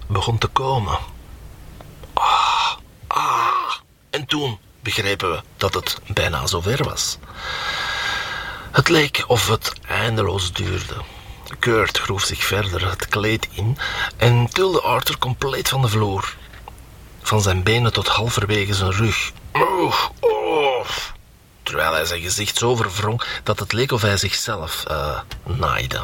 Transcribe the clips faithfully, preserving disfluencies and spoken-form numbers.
begon te komen. Ah, ah. En toen begrepen we dat het bijna zover was. Het leek of het eindeloos duurde. Kurt groef zich verder het kleed in en tilde Arthur compleet van de vloer. Van zijn benen tot halverwege zijn rug. Oh, oh. Terwijl hij zijn gezicht zo verwrong dat het leek of hij zichzelf uh, naaide.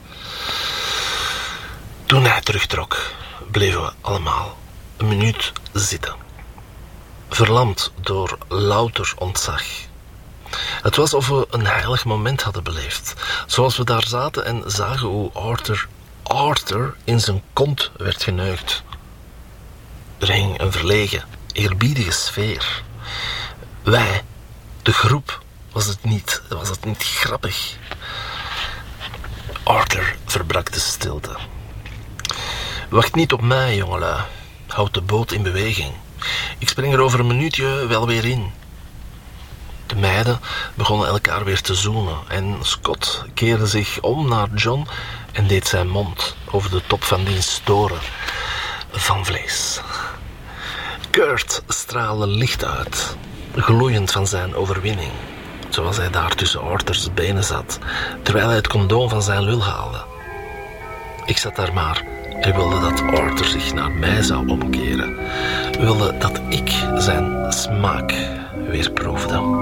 Toen hij terugtrok, bleven we allemaal een minuut zitten. Verlamd door louter ontzag. Het was of we een heilig moment hadden beleefd. Zoals we daar zaten en zagen hoe Arthur, Arthur in zijn kont werd geneukt. Er hing een verlegen, eerbiedige sfeer. Wij, de groep, was het niet, was het niet grappig. Arthur verbrak de stilte. Wacht niet op mij, jongelui. Houd de boot in beweging. Ik spring er over een minuutje wel weer in. De meiden begonnen elkaar weer te zoenen en Scott keerde zich om naar John en deed zijn mond over de top van diens toren van vlees. Kurt straalde licht uit, gloeiend van zijn overwinning, zoals hij daar tussen Arthur's benen zat, terwijl hij het condoom van zijn lul haalde. Ik zat daar maar en wilde dat Arthur zich naar mij zou omkeren, wilde dat ik zijn smaak weer proefde.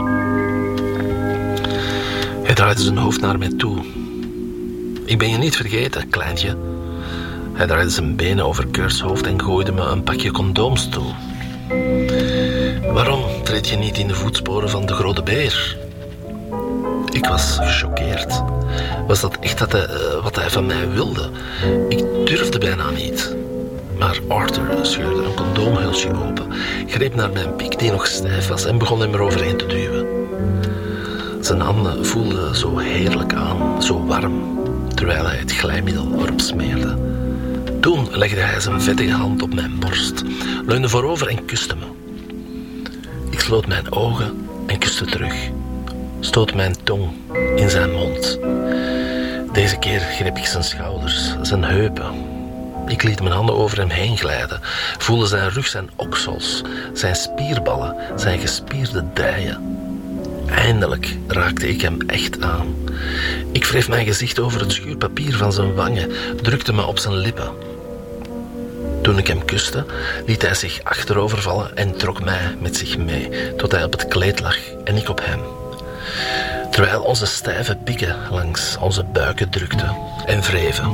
Hij draaide zijn hoofd naar mij toe. Ik ben je niet vergeten, kleintje. Hij draaide zijn benen over Kurt's hoofd en gooide me een pakje condooms toe. Waarom treed je niet in de voetsporen van de grote beer? Ik was gechoqueerd. Was dat echt dat hij, wat hij van mij wilde? Ik durfde bijna niet. Maar Arthur scheurde een condoomhulsje open, greep naar mijn pik die nog stijf was en begon hem eroverheen te duwen. Zijn handen voelden zo heerlijk aan, zo warm, terwijl hij het glijmiddel erop smeerde. Toen legde hij zijn vettige hand op mijn borst, leunde voorover en kuste me. Ik sloot mijn ogen en kuste terug, stoot mijn tong in zijn mond. Deze keer greep ik zijn schouders, zijn heupen. Ik liet mijn handen over hem heen glijden, voelde zijn rug, zijn oksels, zijn spierballen, zijn gespierde dijen. Eindelijk raakte ik hem echt aan. Ik wreef mijn gezicht over het schuurpapier van zijn wangen, drukte me op zijn lippen. Toen ik hem kuste, liet hij zich achterovervallen en trok mij met zich mee, tot hij op het kleed lag en ik op hem. Terwijl onze stijve pikken langs onze buiken drukten en wreven.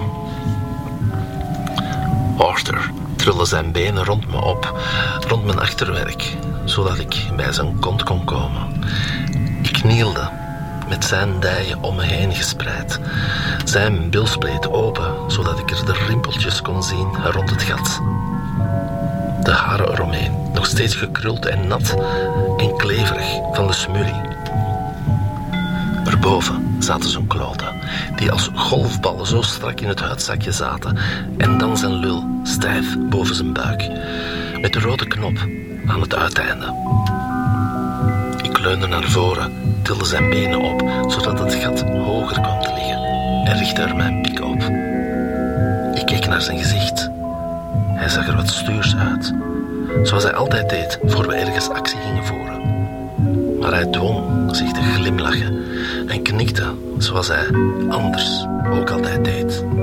Arthur trilde zijn benen rond me op, rond mijn achterwerk, zodat ik bij zijn kont kon komen. Ik knielde, met zijn dijen om me heen gespreid. Zijn bilspleet open, zodat ik er de rimpeltjes kon zien rond het gat. De haren eromheen, nog steeds gekruld en nat en kleverig van de smurrie. Erboven zaten zijn kloten, die als golfballen zo strak in het huidzakje zaten, en dan zijn lul stijf boven zijn buik, met de rode knop aan het uiteinde. Ik leunde naar voren, tilde zijn benen op, zodat het gat hoger kwam te liggen, en richtte er mijn pik op. Ik keek naar zijn gezicht. Hij zag er wat stuurs uit, zoals hij altijd deed voor we ergens actie gingen voeren. Maar hij dwong zich te glimlachen en knikte zoals hij anders ook altijd deed.